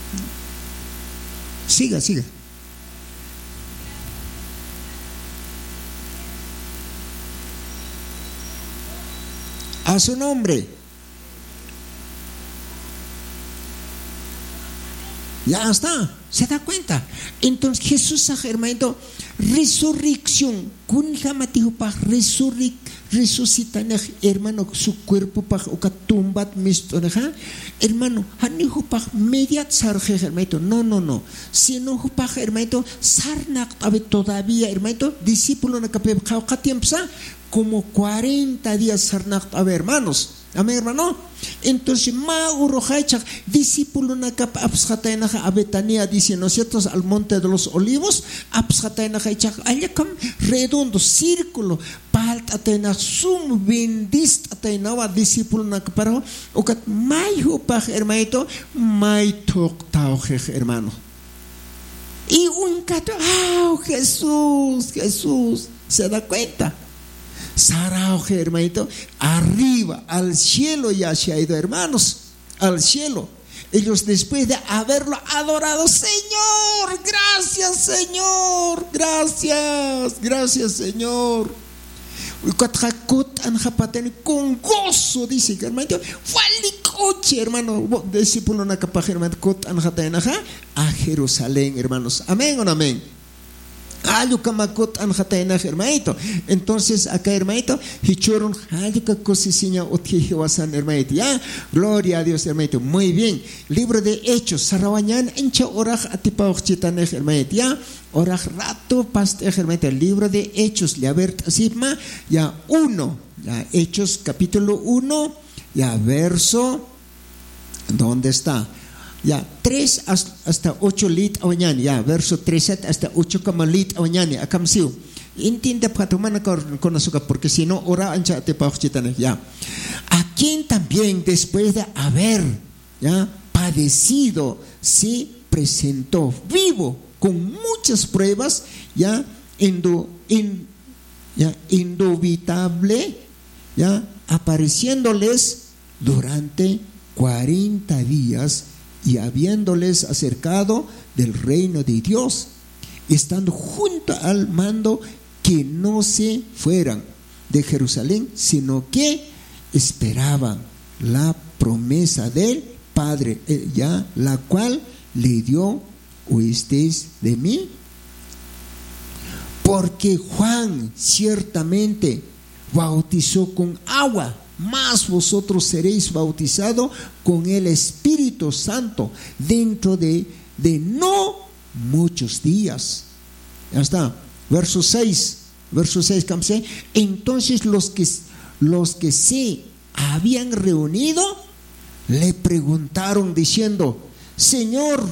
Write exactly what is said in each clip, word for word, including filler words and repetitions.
Siga, siga. A su nombre. Ya está, se da cuenta. Entonces Jesús, hermano, resurrección, kun jamatijo pa resurric, resucitan, hermano, su cuerpo pa oka tumbat misto, hermano, hanijo pa media sarje, hermano, no, no, no, sino pa hermano, sarnak abe todavía, hermano, discípulo na kape kauka tiempsa, como cuarenta días sarnak abe, hermanos. Amén, hermano. Entonces, ma urojaichak, discípulo na kap absjatainaja a Betania, dice nosotros al monte de los olivos, absjatainaja ichak, ayakam redondo, círculo, palt atena sum bendist atainawa discípulo na kaparo, okat mai hupaj hermanito, mai tok taujej, hermano. Y un cato, ah, Jesús, Jesús, se da cuenta. Sarao, hermanito, arriba, al cielo ya se ha ido, hermanos, al cielo. Ellos después de haberlo adorado, Señor, gracias, Señor, gracias, gracias, Señor. Con gozo, dice, hermanito, coche, hermano, discípulo na capaz, hermano, a Jerusalén, hermanos. Amén o no amén. Hermanito. Entonces acá, hermanito, hichurun hayuka cosisiña otjejewasan, hermanito. Ya, gloria a Dios, hermanito. Muy bien. Libro de Hechos, Sarawañan, encha oraj atipauchitanej, hermanito. Ya, oraj rato paste, hermanito. Libro de Hechos, ya ver, asima, ya uno, ya Hechos capítulo uno, ya verso, ¿dónde está? Ya, tres hasta ocho lit awañani, ya, verso tres hasta ocho coma lit awañani, akamsiu. Entiende patumana con azúcar, porque si no, ora ancha te pauchitane, ya. A quien también, después de haber, ya, padecido, se presentó vivo, con muchas pruebas, ya, indo, in, ya, indubitable, ya, apareciéndoles durante cuarenta días, y habiéndoles acercado del reino de Dios, estando junto al mando, que no se fueran de Jerusalén, sino que esperaban la promesa del Padre, ya la cual le dio: ¿oísteis de mí? Porque Juan ciertamente bautizó con agua, mas vosotros seréis bautizados con el Espíritu Santo dentro de, de no muchos días. Ya está. Verso seis. Verso seis. Entonces los que, los que se habían reunido le preguntaron diciendo: Señor,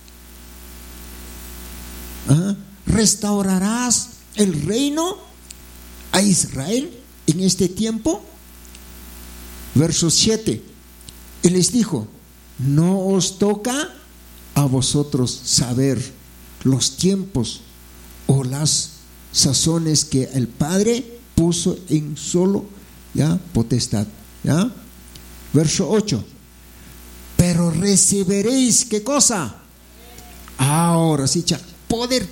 ¿ah? ¿restaurarás el reino a Israel en este tiempo? Verso siete. Él les dijo: no os toca a vosotros saber los tiempos o las sazones que el Padre puso en solo, ya, potestad, ya. Verso ocho. Pero recibiréis, ¿qué cosa? Ahora sí, cha, poder.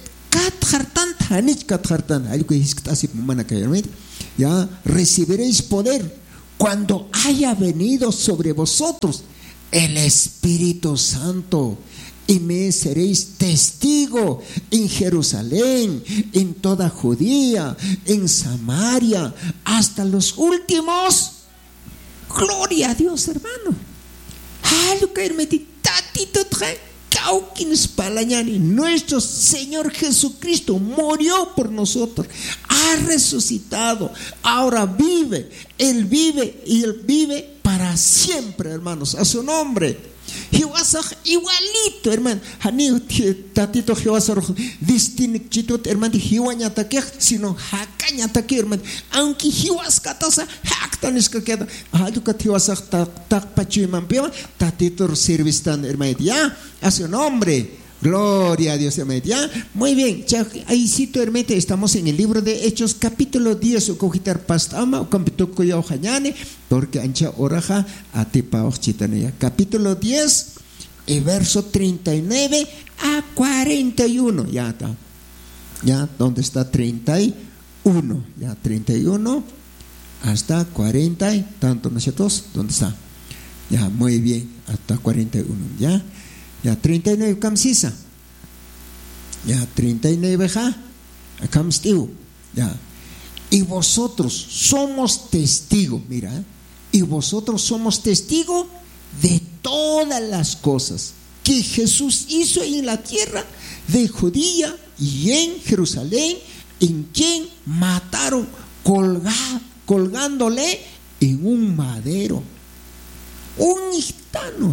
Ya, recibiréis poder cuando haya venido sobre vosotros el Espíritu Santo, y me seréis testigo en Jerusalén, en toda Judía, en Samaria, hasta los últimos. Gloria a Dios, hermano. Nuestro Señor Jesucristo murió por nosotros, ha resucitado, ahora vive, Él vive y Él vive para siempre, hermanos, a su nombre. Igualito, hermano, tatito distinto, hermano, sino hermano, aunque hiwascatasa hactanis que queda, aducat hiwasak tak pachuiman pima, tatito servistan, hermano, ya, a su nombre. Gloria a Dios, hermano. Ya, muy bien. Ahí cito, hermano, estamos en el libro de Hechos, capítulo diez. O cogitar pastama, o capítulo cuya porque ancha oraja a tepa chitania. Capítulo diez, y verso treinta y nueve a cuarenta y uno. Ya está. Ya, ¿dónde está treinta y uno? Ya, treinta y uno hasta cuarenta y tanto, ¿no es cierto? ¿Dónde está? Ya, muy bien, hasta cuarenta y uno. Ya, ya, treinta y nueve, camsisa. Ya, treinta y nueve, ja, camstiu. Ya. Y vosotros somos testigos, mira, ¿eh? Y vosotros somos testigos de todas las cosas que Jesús hizo en la tierra de Judía y en Jerusalén, en quien mataron colga, colgándole en un madero. Un gitano,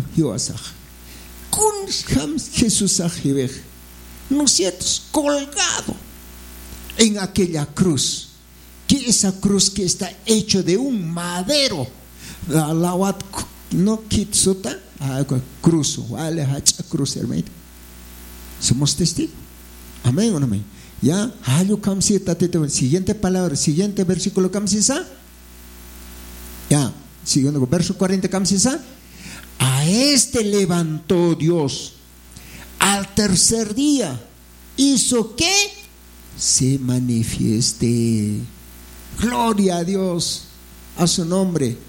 con Jesús ajibej, ¿no es cierto? Colgado en aquella cruz, que esa cruz que está hecho de un madero, la lawat no kitsuta, cruz, vale, hacha cruz, hermano. Somos testigos. Amén o no amén. Ya, halu kamsita, siguiente palabra, siguiente versículo kamsisa. Ya, siguiendo con verso cuarenta kamsisa. A este levantó Dios al tercer día, hizo que se manifieste. Gloria a Dios, a su nombre.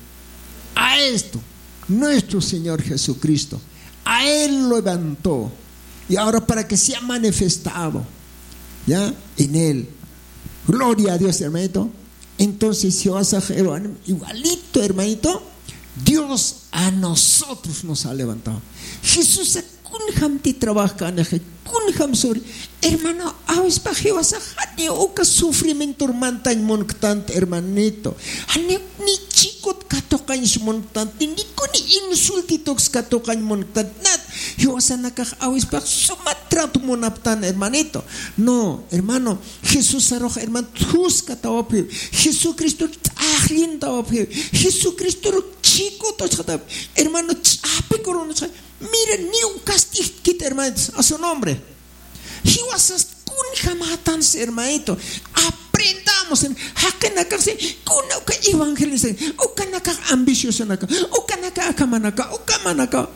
A esto, nuestro Señor Jesucristo, a Él lo levantó. Y ahora para que sea manifestado, ya, en Él. Gloria a Dios, hermanito. Entonces, si vas a igualito, hermanito, Dios a nosotros nos ha levantado. Jesús a kunham ti trabaja, kunham sobre, hermano, a veces vas a jani oca sufrimiento mantan montante, hermanito. Ane ni chico katokan montante, ni con insultitos katokan montante. Yo vas a nakaj a veces pa sumatrato monaptan, hermanito. No, hermano, Jesús arroja, hermano, tus katawapi. Jesucristo ahlin tawapi. Jesucristo chico tochata, hermano, chape corona. Mira, ni un castigo quita, hermanos, a su nombre. He was a kunhamatan, hermanito. Aprendamos en Hakanaka, Kunaka evangelista, Okanaka ambiciosa, Okanaka Kamanaka, Okamanaka.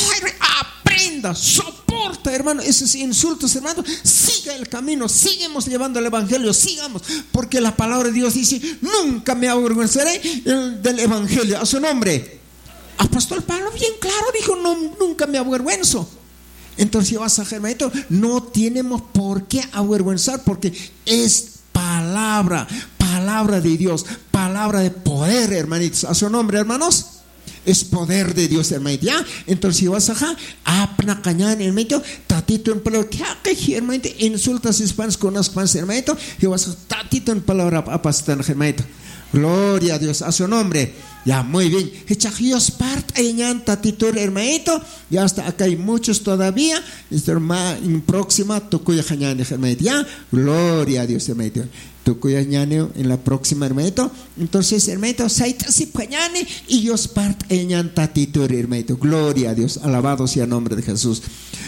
Aprenda, soporta, hermano, esos insultos, hermano. Siga el camino, sigamos llevando el evangelio, sigamos, porque la palabra de Dios dice: nunca me avergonzaré del evangelio, a su nombre. Apóstol Pablo bien claro dijo: no, nunca me avergüenzo. Entonces, si vas a hermanito, no tenemos por qué avergüenzar, porque es palabra, palabra de Dios, palabra de poder, hermanitos, a su nombre, hermanos. Es poder de Dios, hermanito. ¿Ya? Entonces, si vas a apna cañán, hermanito, tatito en palabra, que hermanito, insultas hispanos con las panas, hermanito, y vas a tatito en palabra, apastan, hermanito. Gloria a Dios, a su nombre. Ya, muy bien. Hechajillos part eñan tatito, hermanito. Ya hasta acá hay muchos todavía. En próxima, tocuya jañán, hermanito. Ya, gloria a Dios, hermanito. Tocuya ñaneo en la próxima, hermanito. Entonces, hermanito, saitasi pañane y yo part eñan tatito, hermanito. Gloria a Dios, alabado sea el nombre de Jesús.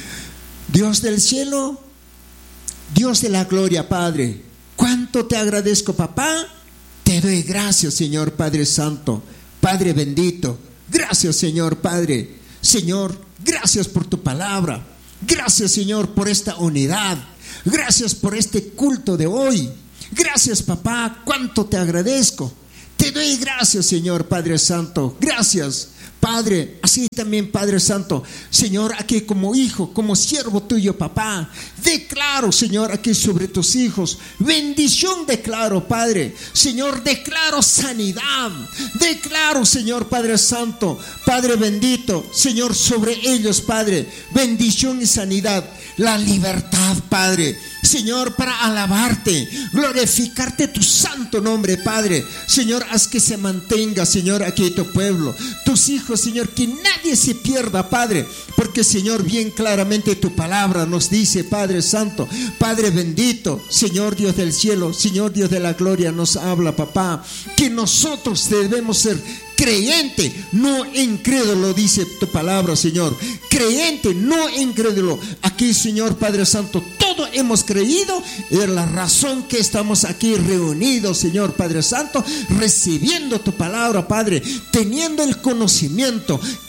Dios del cielo, Dios de la gloria, Padre, cuánto te agradezco, papá. Te doy gracias, Señor Padre Santo, Padre bendito. Gracias, Señor Padre. Señor, gracias por tu palabra. Gracias, Señor, por esta unidad. Gracias por este culto de hoy. Gracias, papá, cuánto te agradezco. Te doy gracias, Señor Padre Santo. Gracias, Padre, así también, Padre Santo, Señor, aquí como hijo, como siervo tuyo, papá, declaro, Señor, aquí sobre tus hijos, bendición declaro, Padre, Señor, declaro sanidad, declaro, Señor, Padre Santo, Padre bendito, Señor, sobre ellos, Padre, bendición y sanidad, la libertad, Padre, Señor, para alabarte, glorificarte tu santo nombre, Padre. Señor, haz que se mantenga, Señor, aquí tu pueblo, tus hijos, Señor, que nadie se pierda, Padre, porque, Señor, bien claramente tu palabra nos dice, Padre Santo, Padre bendito, Señor Dios del cielo, Señor Dios de la gloria, nos habla, papá, que nosotros debemos ser creyente, no incrédulo, dice tu palabra, Señor. Creyente, no incrédulo. Aquí, Señor Padre Santo, todo hemos creído. Es la razón que estamos aquí reunidos, Señor Padre Santo, recibiendo tu palabra, Padre, teniendo el conocimiento que tú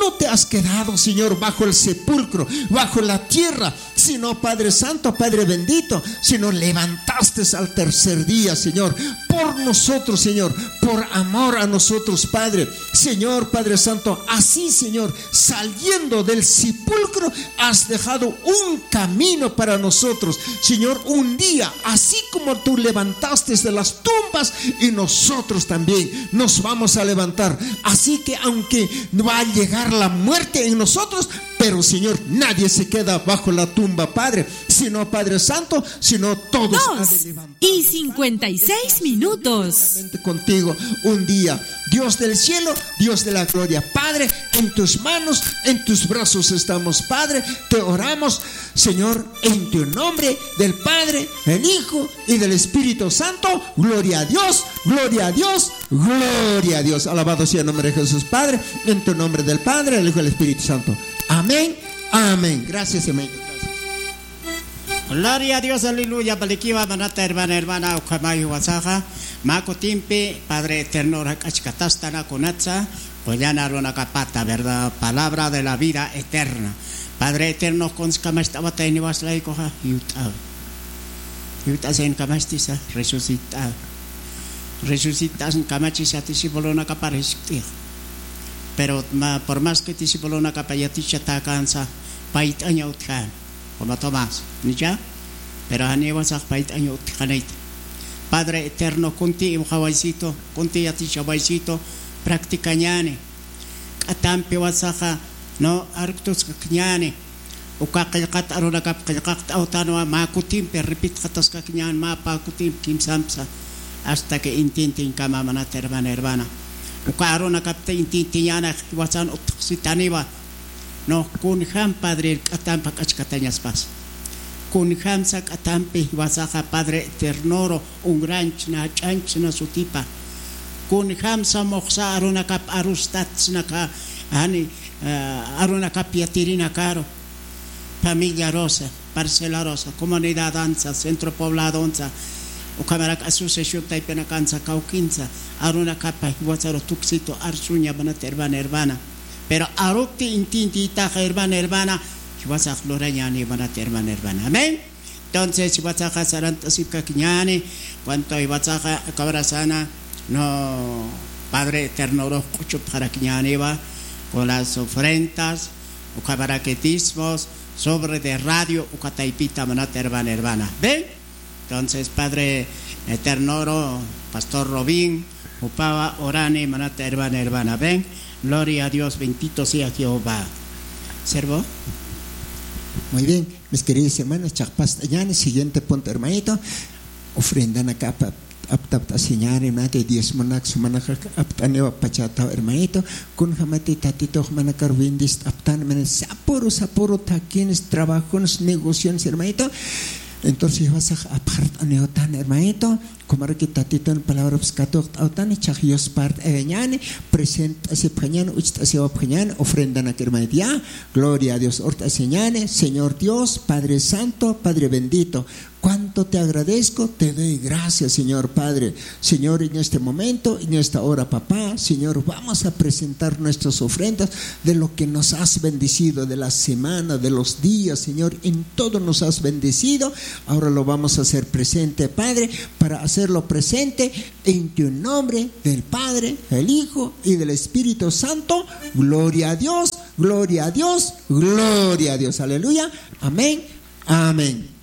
no te has quedado, Señor, bajo el sepulcro, bajo la tierra, sino, Padre Santo, Padre bendito, sino levantaste al tercer día, Señor, por nosotros, Señor, por amor a nosotros, Padre. Señor, Padre Santo, así, Señor, saliendo del sepulcro, has dejado un camino para nosotros, Señor, un día, así como tú levantaste de las tumbas, y nosotros también nos vamos a levantar. Así que aunque va a llegar la muerte en nosotros, pero, Señor, nadie se queda bajo la tumba, Padre, sino, Padre Santo, sino todos Dos y cincuenta y seis minutos contigo un día. Dios del cielo, Dios de la gloria, Padre, en tus manos, en tus brazos estamos, Padre. Te oramos, Señor, en tu nombre, del Padre, el Hijo y del Espíritu Santo. Gloria a Dios, gloria a Dios, gloria a Dios. Alabado sea el nombre de Jesús, Padre, en tu nombre, del Padre, el Hijo y el Espíritu Santo. Amén, amén. Gracias, amén. Gloria a Dios, aleluya. Balikiwa manata hermana hermana ukamayu wasaja mako timpe Padre eterno rakachkatastana konatsa koyana rona kapata, verdad, palabra de la vida eterna. Padre eterno konskamastabata ni waslaikoja yuta yuta sen kamastisa resucita resucitas kamachisa tisibolona kaparishti. Pero ma, por más que tisibolona kapayaticha ta kansa pait año utkan como Tomás, ¿ni ya? Pero aniwas pait año utkanait. Padre eterno, kunti imhawaisito, kunti yatishawaisito, practicañane, katampi wasaja, no arctus kakñane, ukakaykat aronakap kaykat autanoa, ma kutimpe, repit katas kakñan, ma pa kutim kim samsa, hasta que intintin kama manat hermana hermana. Ukaronakap te intintiñana, wasan utsitaniwa. No, kun ham Padre katampa kachkatañas pas. Kun ham sa katampe wasaja Padre eternoro un ranch na chanch na sutipa. Kun ham sa moksa aruna kap arustats na ka ani aruna kap yatirina caro. Familia Rosa, Parcela Rosa, Comunidad Danza, Centro Poblado Danza, o Camarac Asociación Taipena Canza, Cauquinza, aruna kapa wasaro tuxito arsuña banat hermana hermana. Pero arukti intinti itaja hermana hermana, chiwasak lorayani banat hermana hermana. Amén. Entonces chiwasaka sarantasipka kiñani, cuanto iwasaka cabrazana, no Padre eterno rojo para kiñani va con las ofrendas, o cabaraquetismos, sobre de radio, o cataipita banat hermana hermana. ¿Ven? Entonces Padre eterno, Pastor Robín, upaba orane manat hermana hermana. ¿Ven? Gloria a Dios, bendito sea Jehová. ¿Servo? Muy bien, mis queridos hermanos, chakpastañanes, siguiente punto, hermanito. Ofrendan acá aptapta señar, hermanito, diez monak, sumanaka, aptaneo pachata, hermanito, con jamate tatito, manakar windis, aptan, men, saporo, saporo, taquines, trabajos, negocios, hermanito. Entonces vas a apart aneotan, hermanito. Como que tatito en palabra buscato autan chajios part eñane presenta ese pañan uchta se opañan ofrenda na kermadia. Gloria a Dios. Horta señane, Señor Dios, Padre Santo, Padre bendito. Cuánto te agradezco, te doy gracias, Señor Padre. Señor, en este momento, en esta hora, papá, Señor, vamos a presentar nuestras ofrendas de lo que nos has bendecido, de la semana, de los días, Señor, en todo nos has bendecido. Ahora lo vamos a hacer presente, Padre, para hacerlo presente en tu nombre, del Padre, el Hijo y del Espíritu Santo. Gloria a Dios, gloria a Dios, gloria a Dios. Aleluya. Amén. Amén.